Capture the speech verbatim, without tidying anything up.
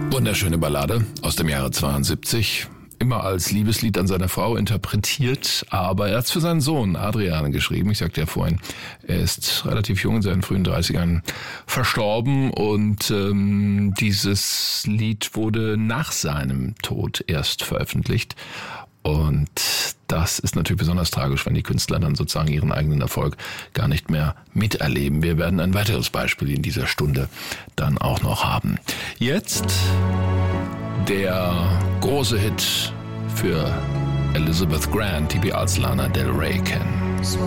Wunderschöne Ballade aus dem Jahre zweiundsiebzig. Immer als Liebeslied an seine Frau interpretiert, aber er hat es für seinen Sohn Adrian geschrieben. Ich sagte ja vorhin, er ist relativ jung, in seinen frühen dreißigern verstorben und ähm, dieses Lied wurde nach seinem Tod erst veröffentlicht. Und das ist natürlich besonders tragisch, wenn die Künstler dann sozusagen ihren eigenen Erfolg gar nicht mehr miterleben. Wir werden ein weiteres Beispiel in dieser Stunde dann auch noch haben. Jetzt der große Hit für Elizabeth Grant, die wir als Lana Del Rey kennen. So